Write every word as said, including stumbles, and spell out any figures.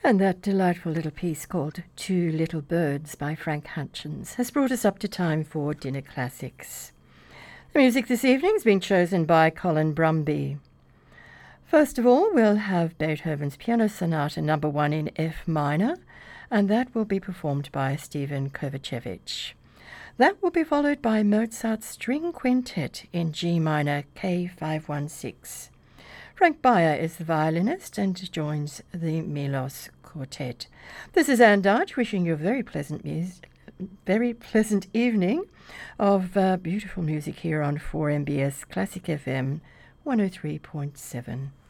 And that delightful little piece called Two Little Birds by Frank Hutchins has brought us up to time for Dinner Classics. The music this evening has been chosen by Colin Brumby. First of all, we'll have Beethoven's Piano Sonata number one in F minor, and that will be performed by Stephen Kovacevic. That will be followed by Mozart's String Quintet in G minor K five one six. Frank Bayer is the violinist and joins the Milos Quartet. This is Anne Darch wishing you a very pleasant music. Very pleasant evening of uh, beautiful music here on four M B S Classic F M one oh three point seven.